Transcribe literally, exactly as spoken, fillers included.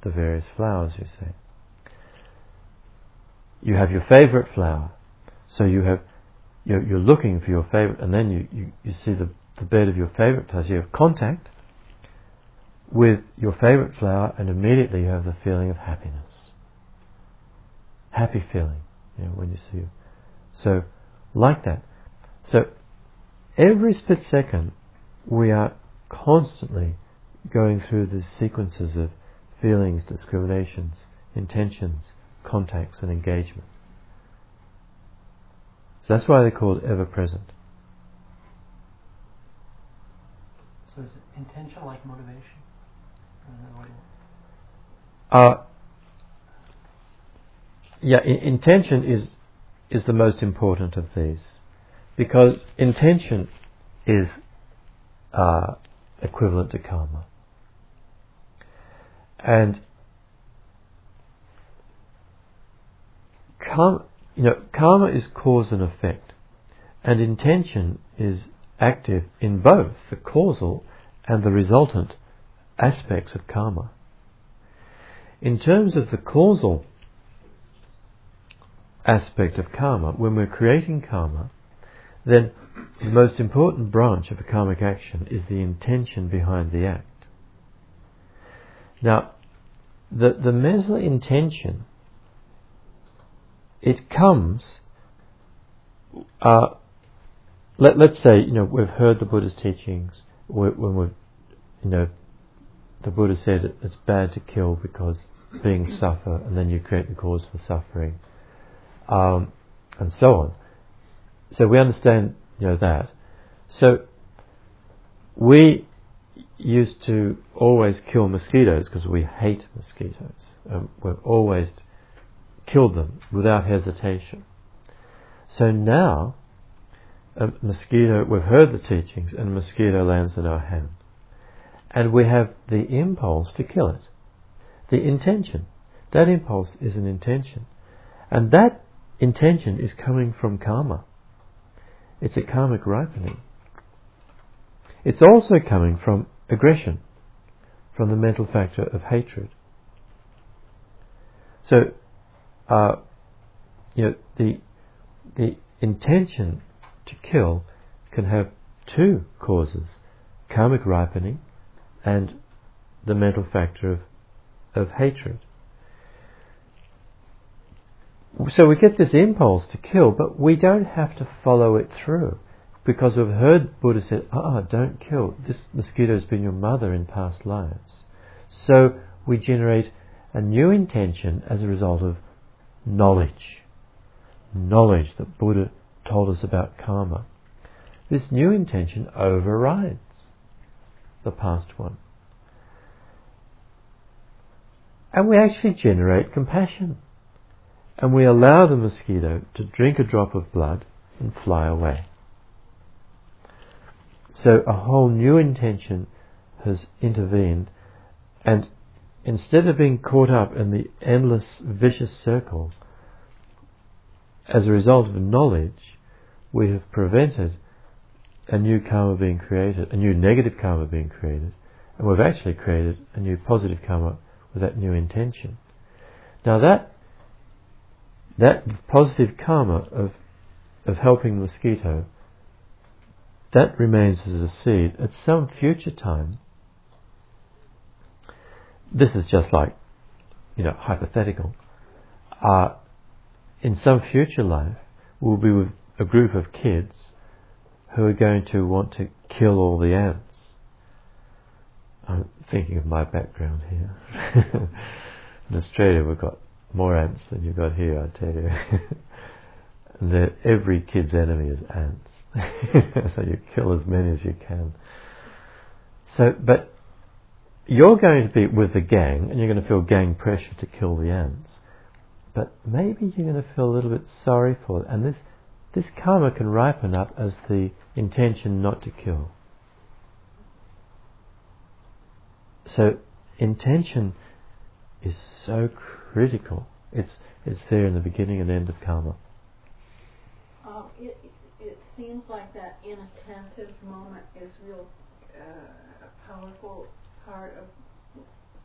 the various flowers, you say. You have your favorite flower, so you have you're, you're looking for your favorite, and then you, you, you see the, the bed of your favorite flower. So you have contact with your favorite flower, and immediately you have the feeling of happiness, happy feeling, you know, when you see it. So, like that. So, every split second, we are constantly going through these sequences of feelings, discriminations, intentions, contacts, and engagement. So that's why they're called ever-present. So is it intention like motivation? Uh, yeah, I- intention is is the most important of these, because intention is uh, equivalent to karma, and karma, you know, karma is cause and effect, and intention is active in both the causal and the resultant aspects of karma. In terms of the causal aspect of karma, when we're creating karma, then the most important branch of a karmic action is the intention behind the act. Now, the, the mesa intention, it comes, uh, let, let's say, you know, we've heard the Buddha's teachings, when we've, you know, the Buddha said it's bad to kill because beings suffer, and then you create the cause for suffering, um, and so on. So we understand, you know, that. So we used to always kill mosquitoes because we hate mosquitoes. Um, we've always killed them without hesitation. So now, a mosquito, we've heard the teachings, and a mosquito lands in our hand. And we have the impulse to kill it. The intention. That impulse is an intention. And that intention is coming from karma. It's a karmic ripening. It's also coming from aggression, from the mental factor of hatred. So, uh, you know, the the intention to kill can have two causes: karmic ripening and the mental factor of, of hatred. So we get this impulse to kill, but we don't have to follow it through, because we've heard Buddha said, ah, don't kill. This mosquito has been your mother in past lives. So we generate a new intention as a result of knowledge. Knowledge that Buddha told us about karma. This new intention overrides the past one. And we actually generate compassion. And we allow the mosquito to drink a drop of blood and fly away. So a whole new intention has intervened, and instead of being caught up in the endless vicious circle, as a result of knowledge, we have prevented a new karma being created, a new negative karma being created, and we've actually created a new positive karma with that new intention. Now that that positive karma of of helping the mosquito, that remains as a seed. At some future time, this is just like, you know, hypothetical. Uh, in some future life, we'll be with a group of kids who are going to want to kill all the ants. I'm thinking of my background here. In Australia, we've got more ants than you've got here, I tell you. And that every kid's enemy is ants. So you kill as many as you can. So, but you're going to be with the gang, and you're going to feel gang pressure to kill the ants. But maybe you're going to feel a little bit sorry for it. And this, this karma can ripen up as the intention not to kill. So intention is so critical. It's it's there in the beginning and end of karma. Um, it, it seems like that inattentive moment is real uh, a powerful part of